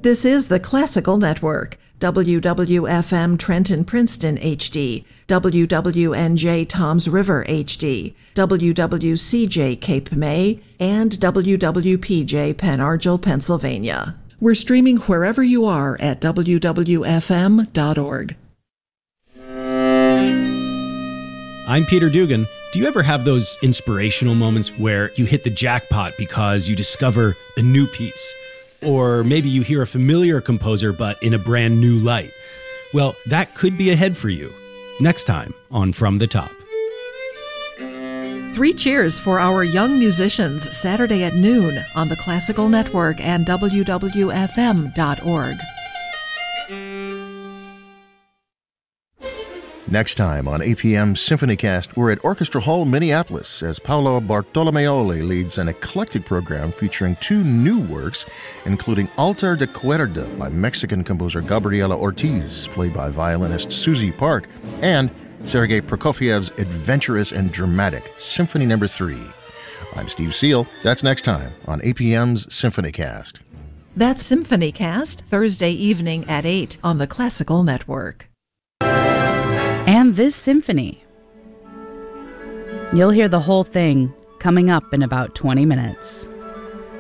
This is the Classical Network, WWFM Trenton Princeton HD, WWNJ Toms River HD, WWCJ Cape May, and WWPJ Penargil, Pennsylvania. We're streaming wherever you are at wwfm.org. I'm Peter Dugan. Do you ever have those inspirational moments where you hit the jackpot because you discover a new piece? Or maybe you hear a familiar composer but in a brand new light? Well, that could be ahead for you. Next time on From the Top. 3 cheers for our young musicians Saturday at noon on the Classical Network and WWFM.org. Next time on APM SymphonyCast, we're at Orchestra Hall, Minneapolis, as Paolo Bartolomeoli leads an eclectic program featuring 2 new works, including Altar de Cuerda by Mexican composer Gabriela Ortiz, played by violinist Susie Park, and Sergei Prokofiev's adventurous and dramatic Symphony No. 3. I'm Steve Seal. That's next time on APM's SymphonyCast. That's SymphonyCast, Thursday evening at 8 on the Classical Network. And this symphony. You'll hear the whole thing coming up in about 20 minutes.